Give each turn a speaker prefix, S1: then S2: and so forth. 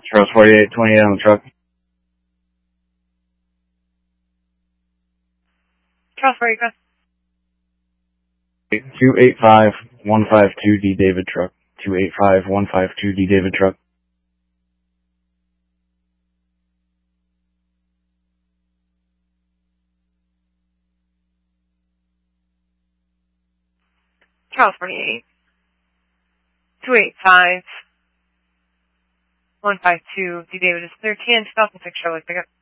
S1: Charles 48, 28 on the truck.
S2: Charles 48, go.
S1: 285152 D David truck. 285152 D David truck.
S2: Charles 48. 285 152 D David is 13 2006 Charlotte pickup.